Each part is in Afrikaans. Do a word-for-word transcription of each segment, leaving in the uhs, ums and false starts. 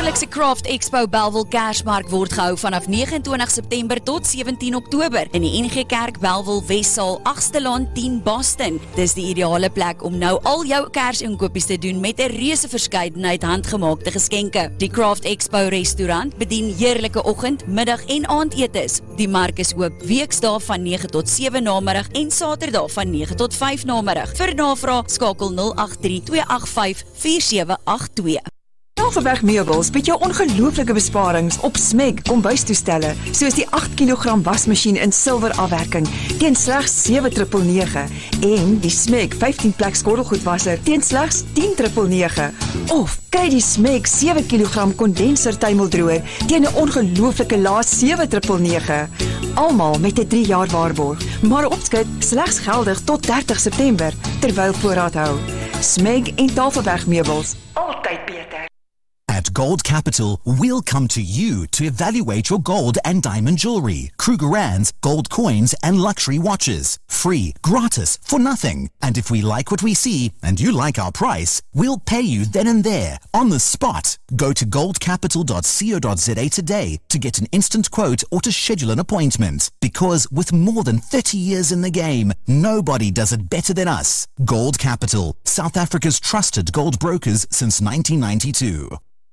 jaarlikse Craft Expo Bellville Kersmark word gehou vanaf nege en twintig September tot sewentien Oktober in die N G Kerk Bellville Westsaal agste Laan tien Boston. Dis die ideale plek om nou al jou kersinkopies te doen met 'n reuse verskeidenheid handgemaakte geskenke. Die Craft Expo restaurant bedien heerlike oggend, middag en aandetes. Die mark is oop weksdae van nege tot sewe namiddag en Saterdag van nege tot vyf namiddag. Vir navraag skakel nul agt drie twee agt vyf vier sewe agt twee. Tafelberg Meubels bied jou ongelooflike besparings op Smeg kombuistoestelle, soos die agt kilogram wasmasjien in silwer afwerking teen slegs sewe nege nege en die Smeg vyftien plek skottelgoedwasser teen slegs tien nege nege. Of kry die Smeg sewe kilogram kondenser tuimeldroër teen 'n ongelooflike lae sewe nege nege. Almal met 'n drie jaar waarborg, maar opskik slegs geldig tot dertig September terwyl voorraad hou. Smeg en Tafelberg Meubels, altyd beter. At Gold Capital, we'll come to you to evaluate your gold and diamond jewelry, Krugerrands, gold coins, and luxury watches. Free, gratis, for nothing. And if we like what we see, and you like our price, we'll pay you then and there, on the spot. Go to gold capital dot co dot za today to get an instant quote or to schedule an appointment. Because with more than thirty years in the game, nobody does it better than us. Gold Capital, South Africa's trusted gold brokers since nineteen ninety-two.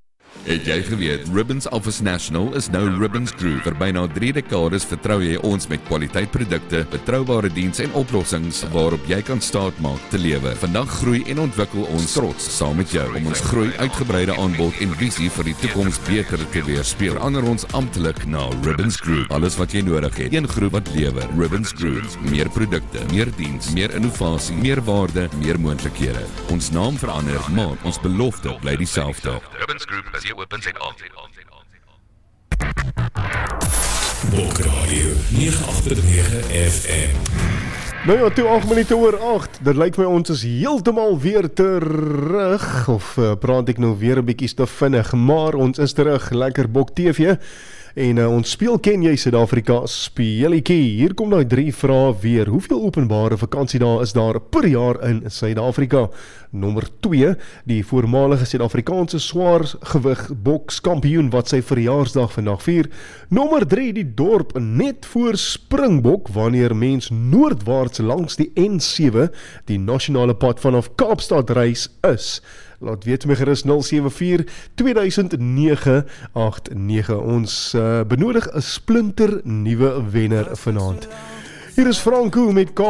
Het jy geweet, Ribbons Office National is nou Ribbons Group. Vir byna drie dekades vertrou jy ons met kwaliteitprodukte, betroubare diens en oplossings waarop jy kan staatmaak te lewe. Vandag groei en ontwikkel ons trots saam met jou om ons groei, uitgebreide aanbod en visie vir die toekoms beter te weerspieël. Verander ons amptelik na Ribbons Group. Alles wat jy nodig het. Een groep wat lewer. Ribbons Group. Meer produkte, meer diens, meer innovasie, meer waarde, meer moontlikhede. Ons naam verander, maar ons belofte bly dieselfde. Ribbons Group is jou open set aan. Bokradio nege agt nege F M. Nou ja, toe agt minute oor agt. Dit lyk my ons is heeltemal weer terug. Of uh, praat ek nou weer 'n bietjie te vinnig, maar ons is terug. Lekker Bok T V. En uh, ons speel ken jy Suid-Afrika speelietjie. Hier kom nou drie vrae weer. Hoeveel openbare vakansiedae is daar per jaar in Suid-Afrika? Nommer twee, die voormalige Suid-Afrikaanse swaargewig bokskampioen wat sy verjaarsdag vandag vier. Nommer drie, die dorp net voor Springbok wanneer mens noordwaarts langs die N sewe, die nasionale pad vanaf Kaapstad reis is. Laat weet my gerus nul sewe vier twee duisend nege agt nege. Ons uh, benodig 'n splinter nuwe wenner vanaand. Hier is Franco met Kaap.